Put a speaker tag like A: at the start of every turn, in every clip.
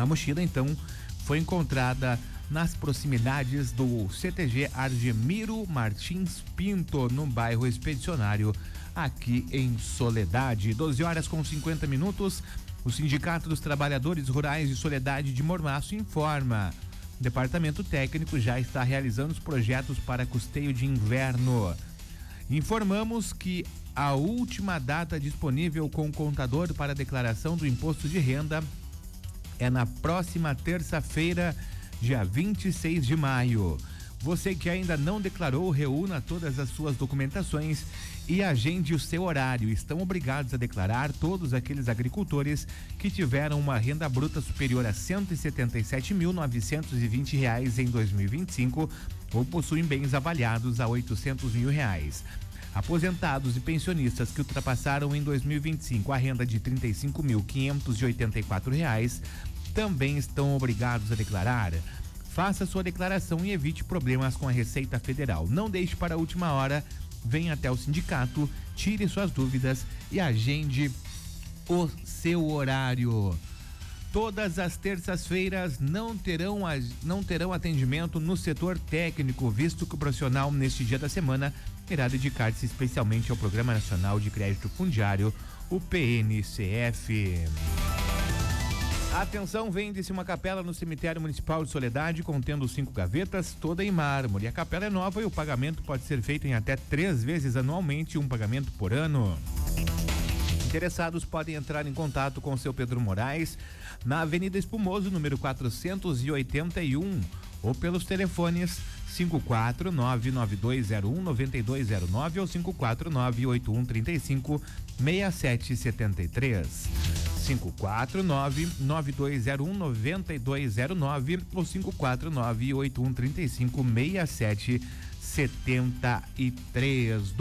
A: A mochila, então, foi encontrada nas proximidades do CTG Argemiro Martins Pinto, no bairro Expedicionário, aqui em Soledade. 12h50. O Sindicato dos Trabalhadores Rurais de Soledade de Mormaço informa: o Departamento Técnico já está realizando os projetos para custeio de inverno. Informamos que a última data disponível com o contador para declaração do imposto de renda é na próxima terça-feira, dia 26 de maio. Você que ainda não declarou, reúna todas as suas documentações e agende o seu horário. Estão obrigados a declarar todos aqueles agricultores que tiveram uma renda bruta superior a R$ 177.920 em 2025 ou possuem bens avaliados a R$ 800 mil. Aposentados e pensionistas que ultrapassaram em 2025 a renda de R$ 35.584 também estão obrigados a declarar. Faça sua declaração e evite problemas com a Receita Federal. Não deixe para a última hora, venha até o sindicato, tire suas dúvidas e agende o seu horário. Todas as terças-feiras não terão atendimento no setor técnico, visto que o profissional neste dia da semana irá dedicar-se especialmente ao Programa Nacional de Crédito Fundiário, o PNCF. Atenção, vende-se uma capela no cemitério municipal de Soledade, contendo 5 gavetas, toda em mármore. A capela é nova e o pagamento pode ser feito em até 3 vezes anualmente, um pagamento por ano. Interessados podem entrar em contato com o seu Pedro Moraes na Avenida Espumoso, número 481, ou pelos telefones 54992019209 ou 54981356773. 54992019209 ou 54981356773.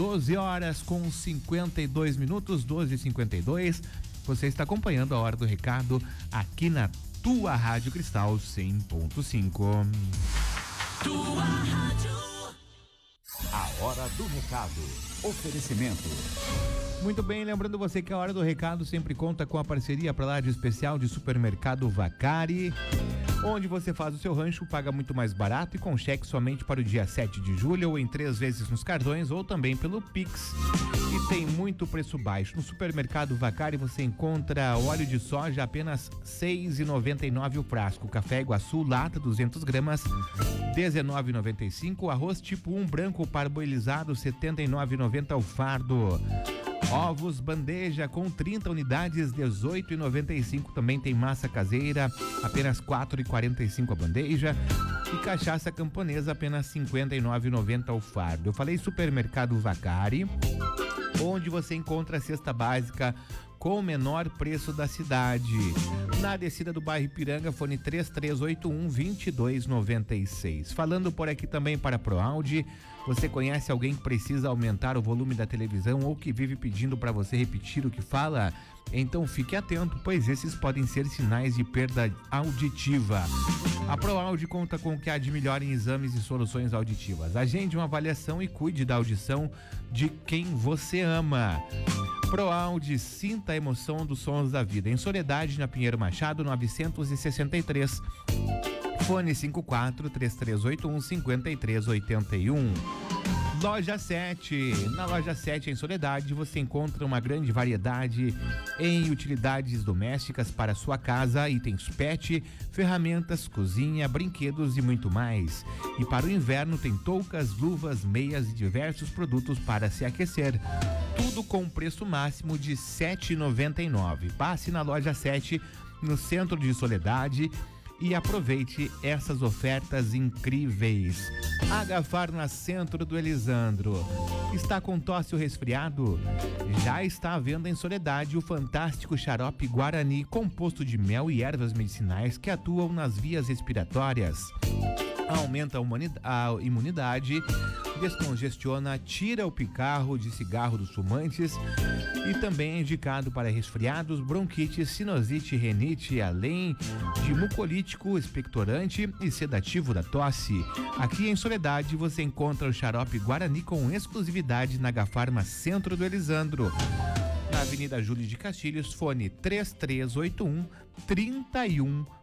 A: 12h52, 12h52. Você está acompanhando a Hora do Recado aqui na tua Rádio Cristal 100.5.
B: Tua rádio.
C: A Hora do Recado. Oferecimento.
A: Muito bem, lembrando você que a Hora do Recado sempre conta com a parceria para lá de especial de Supermercado Vacari, onde você faz o seu rancho, paga muito mais barato e com cheque somente para o dia 7 de julho ou em 3 vezes nos cartões ou também pelo Pix. E tem muito preço baixo. No Supermercado Vacari você encontra óleo de soja apenas R$ 6,99 o frasco, café Iguaçu lata 200 gramas R$ 19,95, arroz tipo 1 branco parboilizado R$ 79,90 o fardo. Ovos bandeja com 30 unidades, R$ 18,95. Também tem massa caseira, apenas R$ 4,45 a bandeja. E cachaça camponesa, apenas R$ 59,90 o fardo. Eu falei Supermercado Vacari, onde você encontra a cesta básica com o menor preço da cidade. Na descida do bairro Ipiranga, fone 3381-2296. Falando por aqui também para ProAudio. Você conhece alguém que precisa aumentar o volume da televisão ou que vive pedindo para você repetir o que fala? Então fique atento, pois esses podem ser sinais de perda auditiva. A ProAudio conta com o que há de melhor em exames e soluções auditivas. Agende uma avaliação e cuide da audição de quem você ama. ProAudio, sinta a emoção dos sons da vida. Em Soledade, na Pinheiro Machado, 963. Fone 54-3381-5381. Loja 7. Na Loja 7 em Soledade você encontra uma grande variedade em utilidades domésticas para sua casa, itens pet, ferramentas, cozinha, brinquedos e muito mais. E para o inverno tem toucas, luvas, meias e diversos produtos para se aquecer. Tudo com preço máximo de R$ 7,99. Passe na Loja 7 no centro de Soledade e aproveite essas ofertas incríveis. Agafarna Centro do Elisandro. Está com tosse ou resfriado? Já está à venda em Soledade o fantástico xarope Guarani, composto de mel e ervas medicinais que atuam nas vias respiratórias. Aumenta a imunidade, descongestiona, tira o picarro de cigarro dos fumantes e também é indicado para resfriados, bronquite, sinusite, renite, além de mucolítico, expectorante e sedativo da tosse. Aqui em Soledade você encontra o xarope Guarani com exclusividade na Agafarma Centro do Elisandro. Na Avenida Júlio de Castilhos, fone 3381 31